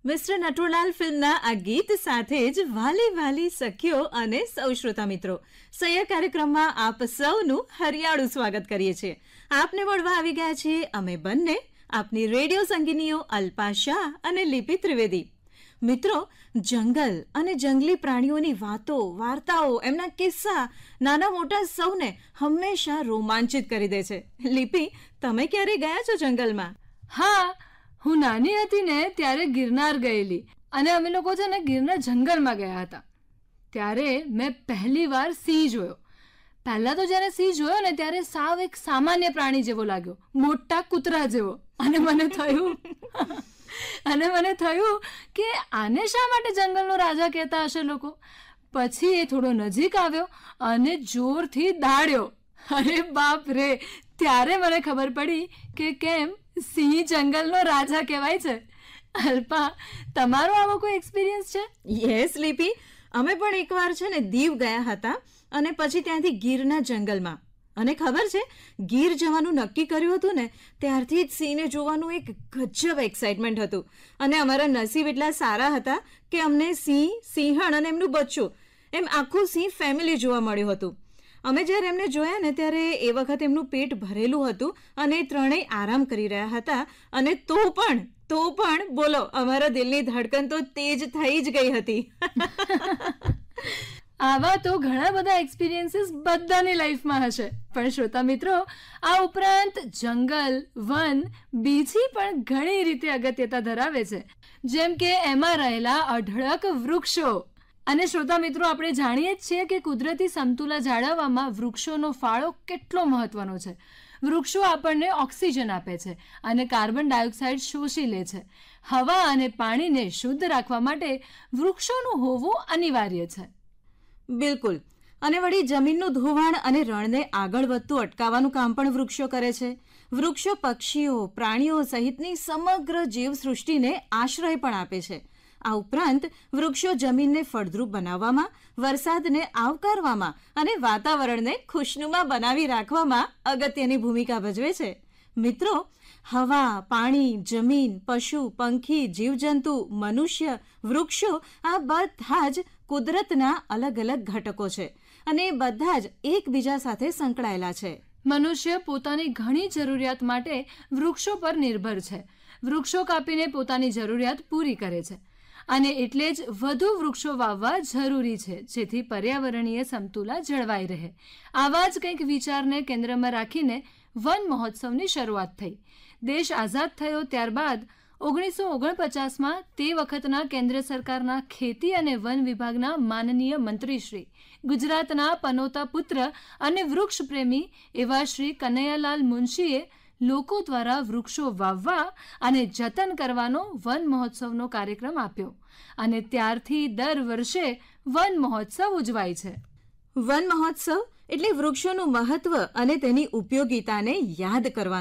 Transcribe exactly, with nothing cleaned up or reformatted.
Mister નટુલાલ ફિલ્મના આ ગીત સાથે જ વાલી વાલી સખીઓ અને સૌ શ્રોતા મિત્રો સહ્ય કાર્યક્રમમાં આપ સૌનું હરિયાળું સ્વાગત કરીએ છીએ. આપને મળવા આવી ગયા છીએ અમે બંને, આપની રેડિયો સંગીનીઓ અલ્પા શાહ અને લિપિ ત્રિવેદી. મિત્રો, જંગલ અને જંગલી પ્રાણીઓની વાતો, વાર્તાઓ, એમના કિસ્સા નાના મોટા સૌને હંમેશા રોમાંચિત કરી દે છે. લિપિ, તમે ક્યારે ગયા છો જંગલમાં? હા, હું નાની હતી ને ત્યારે ગિરનાર ગયેલી અને અમે લોકો છે ને ગીરના જંગલમાં ગયા હતા. ત્યારે મેં પહેલી વાર સિંહ જોયો. પહેલાં તો જ્યારે સિંહ જોયો ને ત્યારે સાવ એક સામાન્ય પ્રાણી જેવો લાગ્યો, મોટા કૂતરા જેવો. અને મને થયું અને મને થયું કે આને શા માટે જંગલનો રાજા કહેતા હશે લોકો. પછી એ થોડો નજીક આવ્યો અને જોરથી દાડ્યો. અરે બાપ રે! ત્યારે મને ખબર પડી કે કેમ સિંહ જંગલનો રાજા કહેવાય છે. અલ્પા, તમારો આવો કોઈ એક્સપિરિયન્સ છે? યસ લિપિ, અમે પણ એકવાર છે ને દીવ ગયા હતા અને પછી ત્યાંથી ગીરના જંગલમાં. અને ખબર છે, ગીર જવાનું નક્કી કર્યું હતું ને ત્યારથી જ સિંહને જોવાનું એક ગજબ એક્સાઇટમેન્ટ હતું. અને અમારા નસીબ એટલા સારા હતા કે અમને સિંહ, સિંહણ અને એમનું બચ્ચું એમ આખું સિંહ ફેમિલી જોવા મળ્યું હતું. અમે જ્યારે એમને જોયા ને ત્યારે એ વખત એમનું પેટ ભરેલું હતું અને એ ત્રણેય આરામ કરી રહ્યા હતા. અને તો પણ તો પણ બોલો, અમારા દિલની ધડકન તો તેજ થઈ જ ગઈ હતી. આવા તો ઘણા બધા એક્સપિરિયન્સીસ બધાની લાઈફમાં હશે. પણ શ્રોતા મિત્રો, આ ઉપરાંત જંગલ, વન બીજી પણ ઘણી રીતે અગત્યતા ધરાવે છે, જેમ કે એમાં રહેલા અઢળક વૃક્ષો. અને શ્રોતા મિત્રો, આપણે જાણીએ જ છીએ કે કુદરતી સમતુલા જાળવવામાં વૃક્ષોનો ફાળો કેટલો મહત્વનો છે. વૃક્ષો આપણને ઓક્સિજન આપે છે અને કાર્બન ડાયોક્સાઇડ શોષી લે છે. હવા અને પાણીને શુદ્ધ રાખવા માટે વૃક્ષોનું હોવું અનિવાર્ય છે. બિલકુલ. અને વળી જમીનનું ધોવાણ અને રણને આગળ વધતું અટકાવવાનું કામ પણ વૃક્ષો કરે છે. વૃક્ષો પક્ષીઓ, પ્રાણીઓ સહિતની સમગ્ર જીવસૃષ્ટિને આશ્રય પણ આપે છે. આ ઉપરાંત વૃક્ષો જમીનને ફળદ્રુપ બનાવવામાં, વરસાદને આવકારવામાં અને વાતાવરણને ખુશનુમા બનાવી રાખવામાં અગત્યની ભૂમિકા ભજવે છે. મિત્રો, હવા, પાણી, જમીન, પશુ, પંખી, જીવજંતુ, મનુષ્ય, વૃક્ષો આ બધા જ કુદરતના અલગ અલગ ઘટકો છે અને એ બધા જ એકબીજા સાથે સંકળાયેલા છે. મનુષ્ય પોતાની ઘણી જરૂરિયાત માટે વૃક્ષો પર નિર્ભર છે. વૃક્ષો કાપીને પોતાની જરૂરિયાત પૂરી કરે છે અને એટલે જ વધુ વૃક્ષો વાવવા જરૂરી છે, જેથી પર્યાવરણીય સમતુલા જળવાઈ રહે. આવા જ કંઈક વિચારને કેન્દ્રમાં રાખીને વન મહોત્સવની શરૂઆત થઈ. દેશ આઝાદ થયો ત્યારબાદ ઓગણીસો ઓગણપચાસમાં તે વખતના કેન્દ્ર સરકારના ખેતી અને વન વિભાગના માનનીય મંત્રીશ્રી, ગુજરાતના પનોતા પુત્ર અને વૃક્ષ પ્રેમી એવા શ્રી કનૈયાલાલ મુનશીએ લોકો દ્વારા વૃક્ષો વાવવા અને જતન કરવાનો વન મહોત્સવનો કાર્યક્રમ આપ્યો અને ત્યારથી દર વર્ષે વન મહોત્સવ ઉજવાય છે. વન મહોત્સવ એટલે વૃક્ષોનું મહત્વ અને તેની ઉપયોગિતાને યાદ કરવાનો